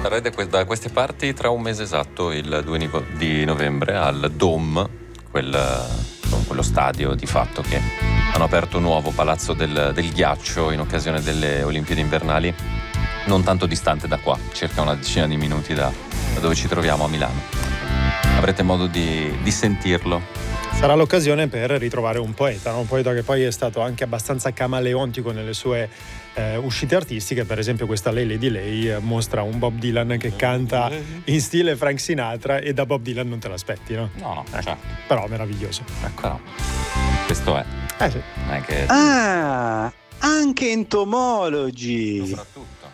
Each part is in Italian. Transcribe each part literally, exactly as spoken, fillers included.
Sarei da, que- da queste parti tra un mese esatto, il due nivo- di novembre, al Dome, quel, quello stadio di fatto che hanno aperto nuovo, Palazzo del, del Ghiaccio, in occasione delle Olimpiadi invernali, non tanto distante da qua, circa una decina di minuti da, da dove ci troviamo a Milano. Avrete modo di, di sentirlo. Sarà l'occasione per ritrovare un poeta, no? Un poeta che poi è stato anche abbastanza camaleontico nelle sue eh, uscite artistiche. Per esempio questa Lei Lady Lei eh, mostra un Bob Dylan che canta in stile Frank Sinatra, e da Bob Dylan non te l'aspetti, no? No, no, eh, cioè. Però meraviglioso. Ecco, no. Questo è. Eh sì. Non è che... Ah, anche entomologi. Soprattutto.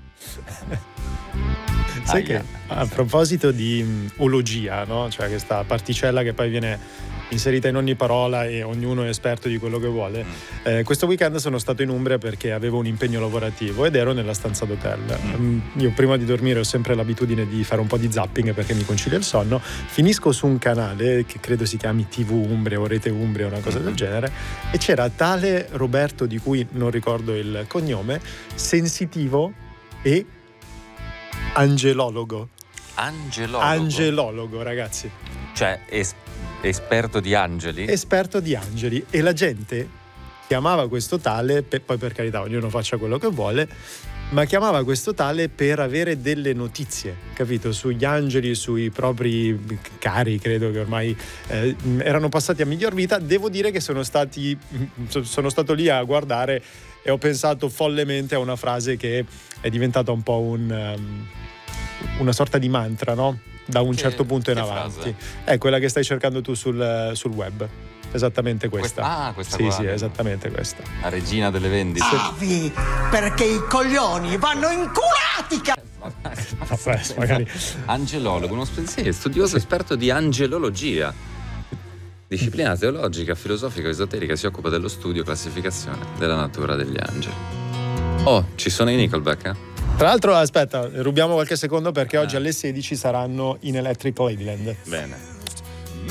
Sai che a proposito di um, ologia, no? Cioè questa particella che poi viene inserita in ogni parola e ognuno è esperto di quello che vuole. Mm. Eh, questo weekend sono stato in Umbria perché avevo un impegno lavorativo ed ero nella stanza d'hotel. Mm. Um, io prima di dormire ho sempre l'abitudine di fare un po' di zapping perché mi concilia il sonno. Finisco su un canale che credo si chiami T V Umbria o Rete Umbria, una cosa mm. del genere, e c'era tale Roberto, di cui non ricordo il cognome, sensitivo e angelologo. Angelologo? Angelologo, ragazzi. Cioè, es- esperto di angeli? Esperto di angeli. E la gente chiamava questo tale, per, poi per carità ognuno faccia quello che vuole, ma chiamava questo tale per avere delle notizie, capito? Sugli angeli, sui propri cari, credo che ormai eh, erano passati a miglior vita. Devo dire che sono stati sono stato lì a guardare e ho pensato follemente a una frase che è diventata un po' un um, una sorta di mantra, no? Da un che, certo punto in avanti. Frase? È quella che stai cercando tu sul, sul web. Esattamente questa. questa ah, questa sì, qua. Sì, esattamente questa. La regina delle vendite. Avi, perché i coglioni vanno inculati, c***o! Vabbè, magari. Angelologo, uno sì, studioso esperto di angelologia. Disciplina teologica, filosofica, esoterica, si occupa dello studio e classificazione della natura degli angeli. Oh, ci sono i Nickelback, eh? Tra l'altro, aspetta, rubiamo qualche secondo perché eh. oggi alle sedici saranno in Electric Ladyland. Bene.